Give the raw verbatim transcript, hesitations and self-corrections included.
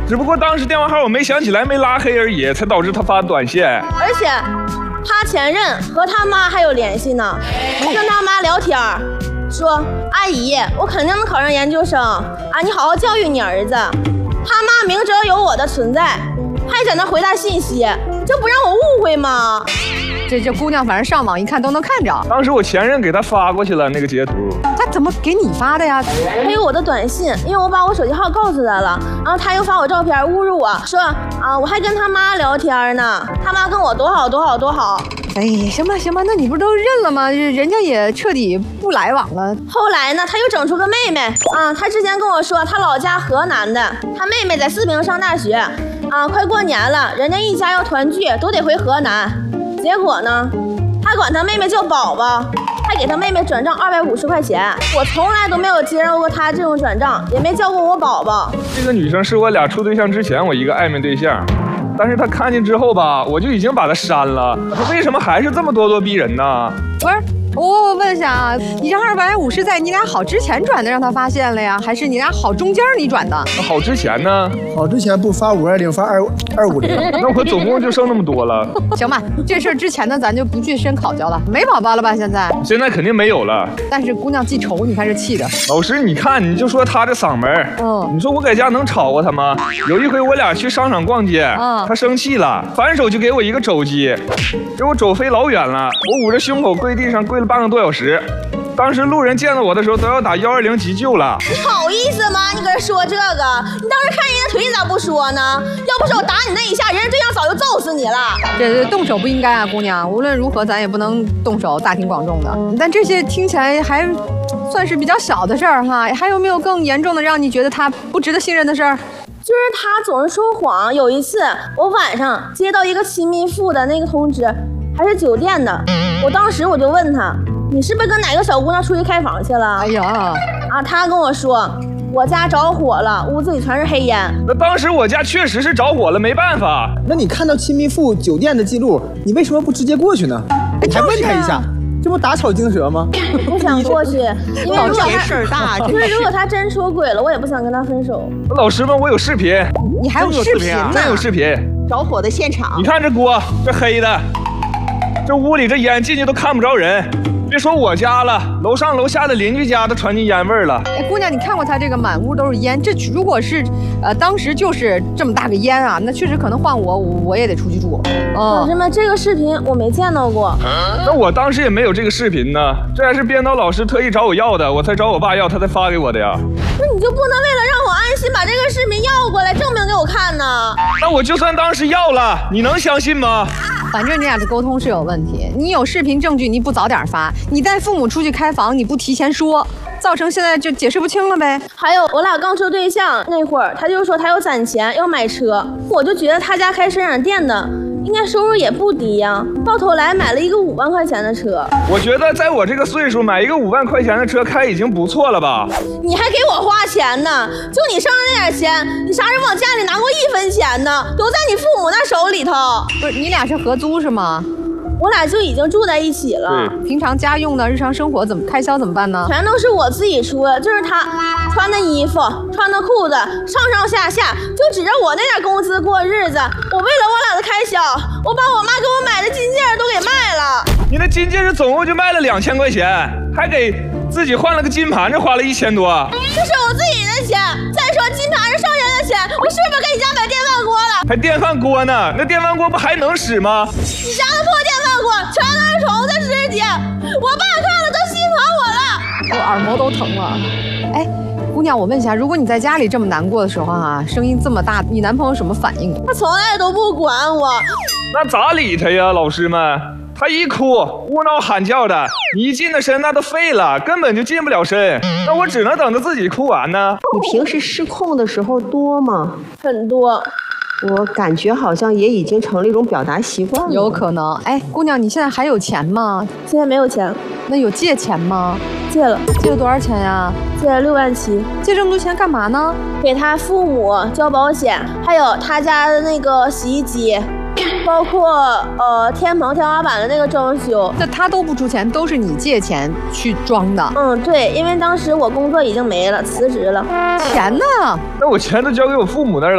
只不过当时电话号我没想起来，没拉黑而已，才导致他发短信。 而且他前任和他妈还有联系呢，跟他妈聊天说：“阿姨，我肯定能考上研究生啊，你好好教育你儿子。”他妈明知道有我的存在，还在那回他信息，这不让我误会吗？ 这这姑娘反正上网一看都能看着。 当时我前任给他发过去了那个截图。 他怎么给你发的呀？ 还有我的短信，因为我把我手机号告诉他了，然后他又发我照片侮辱我，说啊我还跟他妈聊天呢，他妈跟我多好多好多好。 哎，行吧行吧，那你不是都认了吗？人家也彻底不来往了。 后来呢，他又整出个妹妹啊，他之前跟我说他老家河南的，他妹妹在四平上大学啊，快过年了，人家一家要团聚，都得回河南。结果呢，他管他妹妹叫宝宝，还给他妹妹转账二百五十块钱。我从来都没有接受过他这种转账，也没叫过我宝宝。 这个女生是我俩处对象之前我一个暧昧对象，但是她看见之后吧，我就已经把她删了。她为什么还是这么咄咄逼人呢？ 不是。我我问一下啊，你这二百五是在你俩好之前转的，让他发现了呀，还是你俩好中间你转的？ 好之前呢？ 好之前不发五二零，发二二五零， 那我总共就剩那么多了。 行吧，这事儿之前呢，咱就不去深考究了。没宝宝了吧？现在？ 现在肯定没有了。 但是姑娘记仇，你看这气的。 老师，你看，你就说他这嗓门，嗯，你说我在家能吵过他吗？有一回我俩去商场逛街，嗯，他生气了，反手就给我一个肘击，给我肘飞老远了，我捂着胸口跪地上跪了半个多小时。当时路人见到我的时候都要打幺二零急救了。 你好意思吗？你搁这说这个？你当时看人家腿你咋不说呢？要不是我打你那一下，人家对象早就揍死你了。 这这动手不应该啊，姑娘。无论如何，咱也不能动手，大庭广众的。但这些听起来还算是比较小的事儿哈。还有没有更严重的，让你觉得他不值得信任的事儿？ 就是他总是说谎。有一次我晚上接到一个亲密付的那个通知，还是酒店的。我当时我就问他，你是不是跟哪个小姑娘出去开房去了？ 哎呀， 啊，他跟我说我家着火了，屋子里全是黑烟。 那当时我家确实是着火了，没办法。 那你看到亲密付酒店的记录，你为什么不直接过去呢？你还问他一下，这不打草惊蛇吗？ 不想过去，因为如果他事儿大， 不是如果他真出轨了，我也不想跟他分手。 老师们，我有视频。 你还有视频呢？ 真有视频。 着火的现场， 你看这锅，这黑的。这屋里这烟进去都看不着人，别说我家了，楼上楼下的邻居家都传进烟味了。 哎，姑娘，你看过他这个满屋都是烟，这如果是，呃，当时就是这么大个烟啊，那确实可能换我，我也得出去住。 老师们，这个视频我没见到过。 那我当时也没有这个视频呢，这还是编导老师特意找我要的，我才找我爸要，他才发给我的呀。 那你就不能为了让我安心把这个视频要过来，证明给我看呢？ 那我就算当时要了，你能相信吗？ 反正你俩的沟通是有问题，你有视频证据，你不早点发，你带父母出去开房，你不提前说，造成现在就解释不清了呗。 还有我俩刚处对象那会儿，他就说他要攒钱要买车，我就觉得他家开生产店的应该收入也不低呀，到头来买了一个五万块钱的车。 我觉得在我这个岁数买一个五万块钱的车开已经不错了吧？ 你还给我花钱呢，就你剩的那点钱，你啥时候往家里拿过一分钱呢？都在你父母那手里头。 不是，你俩是合租是吗？ 我俩就已经住在一起了。 平常家用的日常生活怎么开销怎么办呢？ 全都是我自己出的，就是他穿的衣服、穿的裤子，上上下下就指着我那点工资过日子。我为了我俩的开销，我把我妈给我买的金戒指都给卖了。 你的金戒指总共就卖了两千块钱，还给自己换了个金盘子，花了一千多。 这是我自己的钱。再说金盘子剩下的钱，我是不是给你家买电饭锅了？ 还电饭锅呢？那电饭锅不还能使吗？ 你家的破电饭锅全都是虫子尸体，我爸看了都心疼我了， 我耳膜都疼了。哎，姑娘，我问一下，如果你在家里这么难过的时候啊，声音这么大，你男朋友什么反应？ 他从来都不管我。 那咋理他呀，老师们？他一哭呜闹喊叫的，你一近的身那都废了，根本就近不了身。那我只能等着自己哭完呢。 你平时失控的时候多吗？ 很多。 我感觉好像也已经成了一种表达习惯了。 有可能。哎，姑娘，你现在还有钱吗？ 现在没有钱。 那有借钱吗？ 借了。 借了多少钱呀？ 借了六万七。 借这么多钱干嘛呢？ 给他父母交保险，还有他家的那个洗衣机，包括呃天棚天花板的那个装修。 那他都不出钱，都是你借钱去装的？ 嗯，对，因为当时我工作已经没了，辞职了。 钱呢？ 那我钱都交给我父母那儿了。